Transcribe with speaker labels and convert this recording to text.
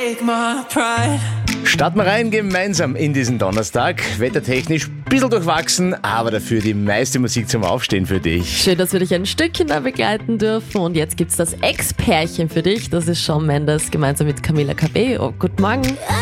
Speaker 1: Starten wir rein gemeinsam in diesen Donnerstag. Wettertechnisch ein bisschen durchwachsen, aber dafür die meiste Musik zum Aufstehen für dich.
Speaker 2: Schön, dass wir dich ein Stückchen da begleiten dürfen. Und jetzt gibt's das Ex-Pärchen für dich. Das ist Shawn Mendes gemeinsam mit Camila Cabello. Guten Morgen.